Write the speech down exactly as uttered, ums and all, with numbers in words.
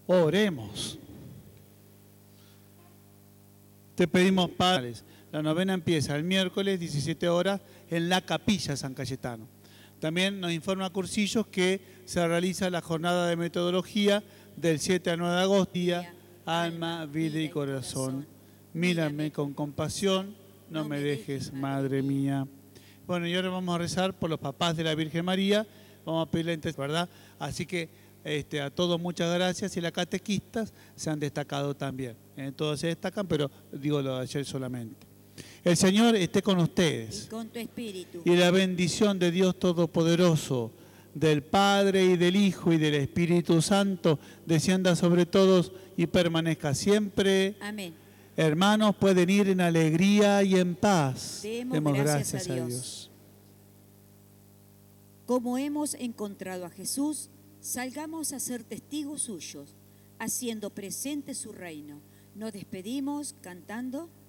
Oremos. Te pedimos, Padre, la novena empieza el miércoles, diecisiete horas, en la Capilla San Cayetano. También nos informa Cursillos que se realiza la jornada de metodología del siete al nueve de agosto, día, alma, vida y corazón. Mírame con compasión, no me dejes, Madre mía. Bueno, y ahora vamos a rezar por los papás de la Virgen María, vamos a pedirle intercesión, ¿verdad? Así que este, a todos muchas gracias, y las catequistas se han destacado también. Eh, todos se destacan, pero digo lo de ayer solamente. El Señor esté con ustedes. Y con tu espíritu. Y la bendición de Dios Todopoderoso, del Padre y del Hijo y del Espíritu Santo, descienda sobre todos y permanezca siempre. Amén. Hermanos, pueden ir en alegría y en paz. Demos, Demos gracias, gracias a, Dios. a Dios. Como hemos encontrado a Jesús, salgamos a ser testigos suyos, haciendo presente su reino. Nos despedimos cantando.